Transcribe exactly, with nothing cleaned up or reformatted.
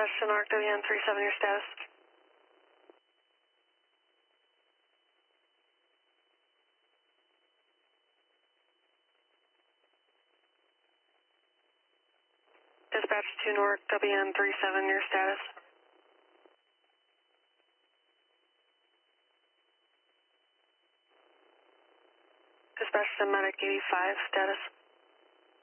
Dispatch to North W N thirty-seven, your status. Dispatch to North W N thirty-seven, your status. Dispatch to Medic eighty-five, status.